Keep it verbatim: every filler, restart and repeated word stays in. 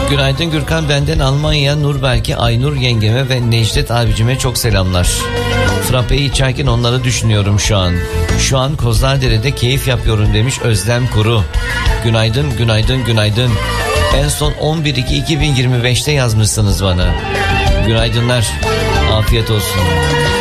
Günaydın Gürkan, benden Almanya Nurberk'e, Aynur yengeme ve Necdet abicime çok selamlar. Frappe'yi içerken onları düşünüyorum şu an. Şu an Kozlardere'de keyif yapıyorum demiş Özlem Kuru. Günaydın, günaydın, günaydın. En son on bir iki iki bin yirmi beşte yazmışsınız bana. Günaydınlar. Afiyet olsun.